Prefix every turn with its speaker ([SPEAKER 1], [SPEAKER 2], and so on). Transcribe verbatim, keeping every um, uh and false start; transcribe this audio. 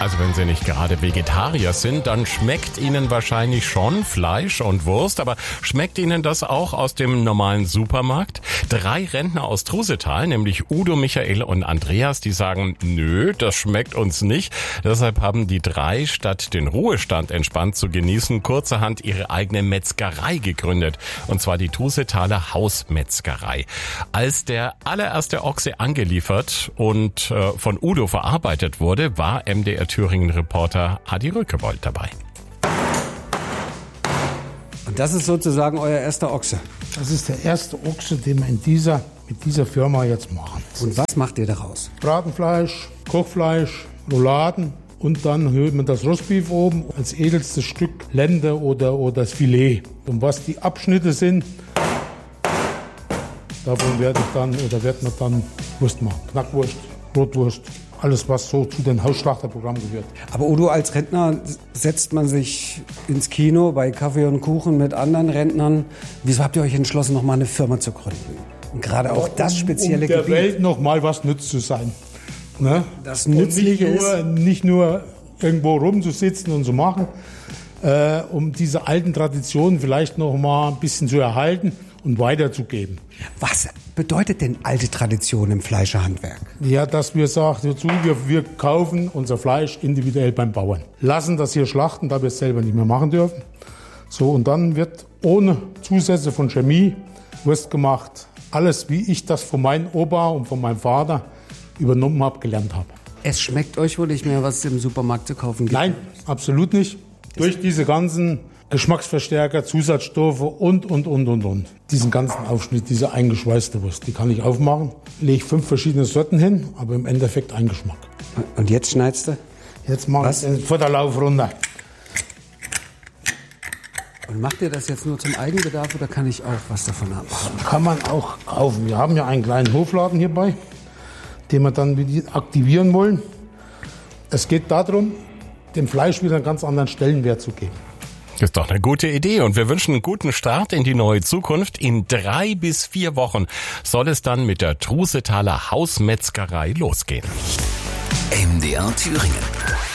[SPEAKER 1] Also wenn Sie nicht gerade Vegetarier sind, dann schmeckt Ihnen wahrscheinlich schon Fleisch und Wurst, aber schmeckt Ihnen das auch aus dem normalen Supermarkt? Drei Rentner aus Trusetal, nämlich Udo, Michael und Andreas, die sagen, nö, das schmeckt uns nicht. Deshalb haben die drei, statt den Ruhestand entspannt zu genießen, kurzerhand ihre eigene Metzgerei gegründet. Und zwar die Trusetaler Hausmetzgerei. Als der allererste Ochse angeliefert und äh, von Udo verarbeitet wurde, war M D R Thüringen-Reporter Adi Rückewold dabei.
[SPEAKER 2] Und das ist sozusagen euer erster Ochse?
[SPEAKER 3] Das ist der erste Ochse, den wir in dieser, mit dieser Firma jetzt machen.
[SPEAKER 2] Und was macht ihr daraus?
[SPEAKER 3] Bratenfleisch, Kochfleisch, Rouladen und dann hört man das Rostbeef oben als edelstes Stück Lende oder, oder das Filet. Und was die Abschnitte sind, davon werde ich dann, oder wird man dann Wurst machen. Knackwurst, Rotwurst, alles was so zu den Hausschlachterprogrammen gehört.
[SPEAKER 2] Aber Udo, als Rentner setzt man sich ins Kino bei Kaffee und Kuchen mit anderen Rentnern. Wieso habt ihr euch entschlossen, noch mal eine Firma zu gründen? Und gerade auch das spezielle
[SPEAKER 3] um der
[SPEAKER 2] Gebiet.
[SPEAKER 3] Welt noch mal was nütz zu sein. Ne?
[SPEAKER 2] Das Nützliche
[SPEAKER 3] nicht nur,
[SPEAKER 2] ist...
[SPEAKER 3] Nicht nur irgendwo rumzusitzen und zu machen, äh, um diese alten Traditionen vielleicht noch mal ein bisschen zu erhalten und weiterzugeben.
[SPEAKER 2] Was bedeutet denn alte Tradition im Fleischerhandwerk?
[SPEAKER 3] Ja, dass wir sagen, dazu, wir, wir kaufen unser Fleisch individuell beim Bauern. Lassen das hier schlachten, da wir es selber nicht mehr machen dürfen. So, und dann wird ohne Zusätze von Chemie Wurst gemacht. Alles, wie ich das von meinem Opa und von meinem Vater übernommen habe, gelernt habe.
[SPEAKER 2] Es schmeckt euch wohl nicht mehr, was es im Supermarkt zu kaufen gibt?
[SPEAKER 3] Nein, absolut nicht. Durch diese ganzen Geschmacksverstärker, Zusatzstoffe und, und, und, und, und. Diesen ganzen Aufschnitt, diese eingeschweißte Wurst, die kann ich aufmachen. Lege fünf verschiedene Sorten hin, aber im Endeffekt ein Geschmack.
[SPEAKER 2] Und jetzt schneidest du?
[SPEAKER 3] Jetzt mache ich den Futterlauf runter.
[SPEAKER 2] Und macht ihr das jetzt nur zum Eigenbedarf oder kann ich auch was davon haben?
[SPEAKER 3] Kann man auch kaufen. Wir haben ja einen kleinen Hofladen hierbei, den wir dann wieder aktivieren wollen. Es geht darum, dem Fleisch wieder einen ganz anderen Stellenwert zu geben.
[SPEAKER 1] Das ist doch eine gute Idee und wir wünschen einen guten Start in die neue Zukunft. In drei bis vier Wochen soll es dann mit der Trusetaler Hausmetzgerei losgehen.
[SPEAKER 4] M D R Thüringen.